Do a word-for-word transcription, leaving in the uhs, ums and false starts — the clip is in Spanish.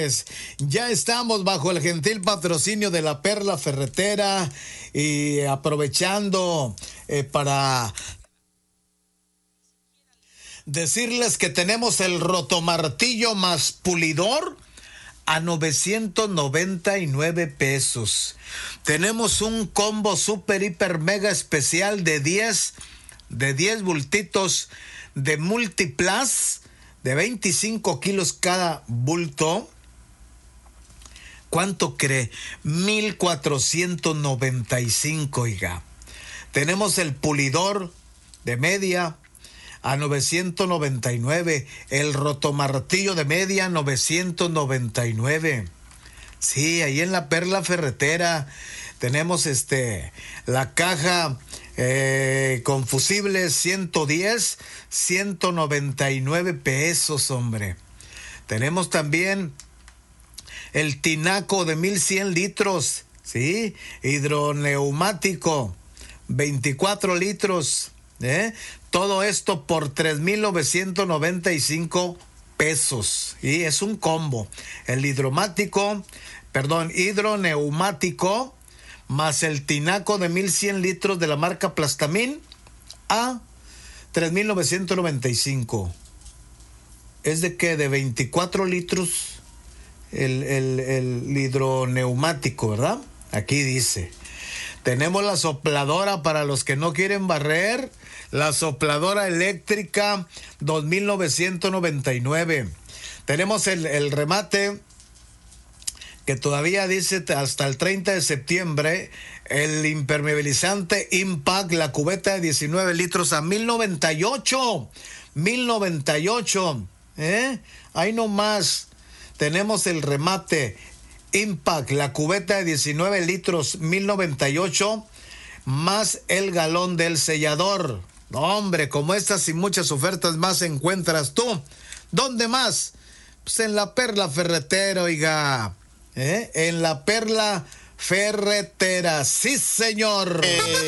señores, ya estamos bajo el gentil patrocinio de la Perla Ferretera y aprovechando eh, para decirles que tenemos el rotomartillo más pulidor a novecientos noventa y nueve pesos. Tenemos un combo super hiper mega especial de diez de diez bultitos de Multiplus de veinticinco kilos cada bulto. ¿Cuánto cree? mil cuatrocientos noventa y cinco, oiga. Tenemos el pulidor de media a novecientos noventa y nueve, el rotomartillo de media novecientos noventa y nueve. Sí, ahí en la Perla Ferretera tenemos este la caja eh, con fusibles ciento diez, ciento noventa y nueve pesos, hombre. Tenemos también el tinaco de mil cien litros, sí, hidroneumático, veinticuatro litros, ¿eh? Todo esto por tres mil novecientos noventa y cinco pesos. Y es un combo. El hidromático, perdón, hidroneumático, más el tinaco de mil cien litros de la marca Plastamín a tres mil novecientos noventa y cinco. ¿Es de qué? De veinticuatro litros el, el, el hidroneumático, ¿verdad? Aquí dice. Tenemos la sopladora para los que no quieren barrer. La sopladora eléctrica dos mil novecientos noventa y nueve. Tenemos el, el remate que todavía dice hasta el treinta de septiembre. El impermeabilizante Impact, la cubeta de diecinueve litros a mil noventa y ocho. mil noventa y ocho. ¿Eh? Ahí nomás. Tenemos el remate Impact, la cubeta de diecinueve litros, mil noventa y ocho, más el galón del sellador. No, hombre, como estas y muchas ofertas más encuentras tú. ¿Dónde más? Pues en la Perla Ferretera, oiga. ¿Eh? En la Perla Ferretera, sí, señor. Eh.